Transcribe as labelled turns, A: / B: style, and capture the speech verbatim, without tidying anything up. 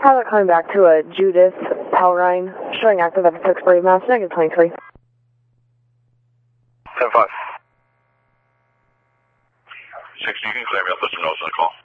A: Pilot coming back to a Judith Pelrine, showing active at the six Brave Mass, negative twenty-three.
B: ten five. sixty, you can clear me up, let them know it's on the call.